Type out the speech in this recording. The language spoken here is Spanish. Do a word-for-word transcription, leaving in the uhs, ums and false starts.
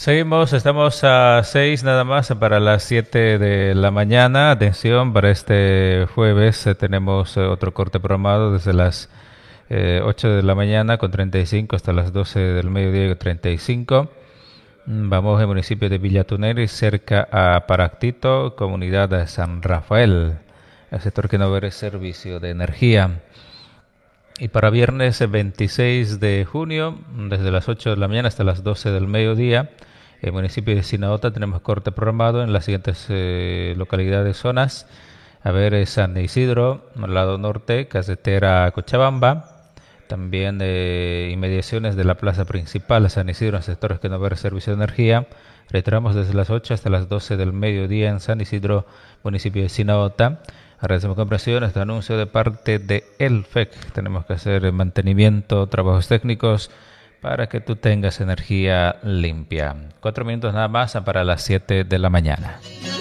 Seguimos, estamos a seis nada más para las siete de la mañana. Atención, para este jueves eh, tenemos eh, otro corte programado desde las eh, ocho de la mañana con treinta y cinco hasta las doce del mediodía con treinta y cinco. Mm, Vamos al municipio de Villatuneri, cerca a Paractito, comunidad de San Rafael, el sector que no va a haber servicio de energía. Y para viernes eh, veintiséis de junio, desde las ocho de la mañana hasta las doce del mediodía, en el municipio de Sinaota tenemos corte programado en las siguientes eh, localidades, zonas. A ver, eh, San Isidro, al lado norte, carretera Cochabamba. También eh, inmediaciones de la plaza principal, San Isidro, en sectores que no va a haber servicio de energía. Reiteramos desde las ocho hasta las doce del mediodía en San Isidro, municipio de Sinaota. Agradecemos comprensión este anuncio de parte de el F E C. Tenemos que hacer mantenimiento, trabajos técnicos para que tú tengas energía limpia. Cuatro minutos nada más para las siete de la mañana.